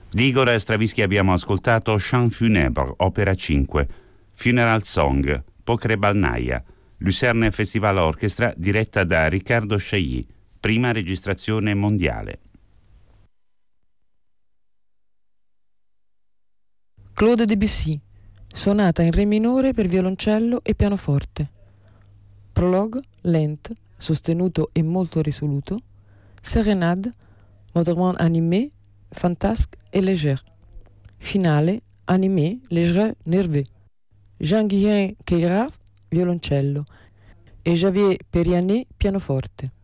Di Igor Stravinsky abbiamo ascoltato Chant funèbre, opera 5, Funeral Song, Pogrebalnaia, Lucerne Festival Orchestra, diretta da Riccardo Chailly, prima registrazione mondiale. Claude Debussy, sonata in re minore per violoncello e pianoforte. Prologue, lent, sostenuto e molto risoluto. Sérénade, modèrement animé, fantasque et légère. Finale, animé, léger, nerveux. Jean-Guillain Queyras, violoncello, e Javier Perianet, pianoforte.